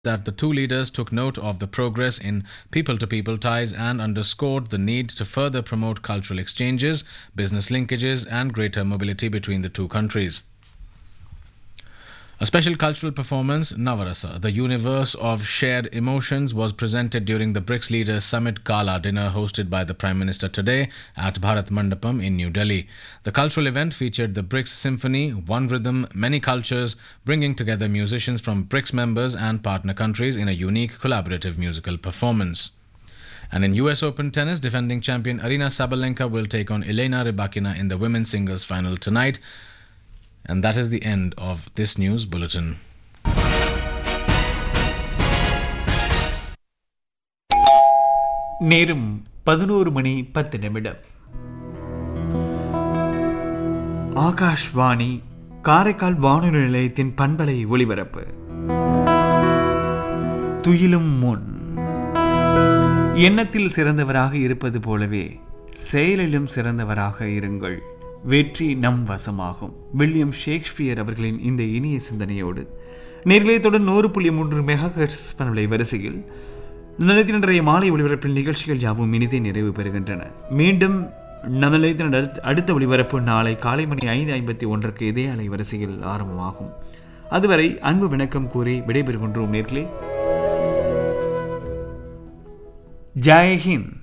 that the two leaders took note of the progress in people to people ties and underscored the need to further promote cultural exchanges, business linkages, and greater mobility between the two countries. A special cultural performance, Navarasa, the universe of shared emotions, was presented during the BRICS Leaders Summit Gala dinner hosted by the Prime Minister today at Bharat Mandapam in New Delhi. The cultural event featured the BRICS Symphony, One Rhythm, Many Cultures, bringing together musicians from BRICS members and partner countries in a unique collaborative musical performance. And in US Open tennis, defending champion Aryna Sabalenka will take on Elena Rybakina in the women's singles final tonight. And that is the end of this news bulletin. நேரம் 11:10 ஆகாஷ்வாணி காரைக்கால் வானொலி நிலையத்தின் பண்பலை ஒலிபரப்பு. துயிலும் முன் எண்ணத்தில் சிறந்தவராக இருப்பது போலவே செயலிலும் சிறந்தவராக இருங்கள், வெற்றி நம் வசமாகும். வில்லியம் ஷேக்ஸ்பியர் அவர்களின் இந்த இனிய சிந்தனையோடு நேர்நிலையத்துடன் 100.3 மெகாஹெர்ட்ஸ் பண்பலை வரிசையில் நிலையத்தினுடைய மாலை ஒளிபரப்பில் நிகழ்ச்சிகள் யாவும் இனிதே நிறைவு பெறுகின்றன. மீண்டும் நம்ம நிலையத்தின் அடுத்த ஒளிபரப்பு நாளை காலை மணி 5:51 இதே அலை வரிசையில் ஆரம்பமாகும். அதுவரை அன்பு வணக்கம் கூறி விடைபெறுகின்றோம் நேர்களே. ஜெய் ஹிந்த்.